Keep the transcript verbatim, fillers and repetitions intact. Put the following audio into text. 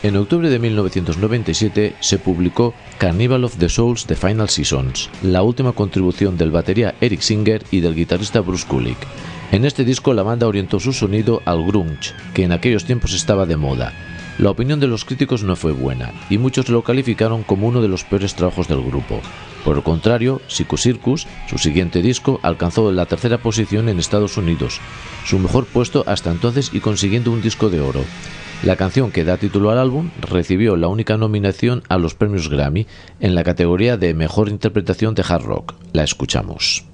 En octubre de mil novecientos noventa y siete se publicó Carnival of the Souls: The Final Seasons, la última contribución del batería Eric Singer y del guitarrista Bruce Kulick. En este disco la banda orientó su sonido al grunge, que en aquellos tiempos estaba de moda. La opinión de los críticos no fue buena, y muchos lo calificaron como uno de los peores trabajos del grupo. Por el contrario, Psycho Circus, su siguiente disco, alcanzó la tercera posición en Estados Unidos, su mejor puesto hasta entonces y consiguiendo un disco de oro. La canción que da título al álbum recibió la única nominación a los premios Grammy en la categoría de Mejor Interpretación de Hard Rock. La escuchamos.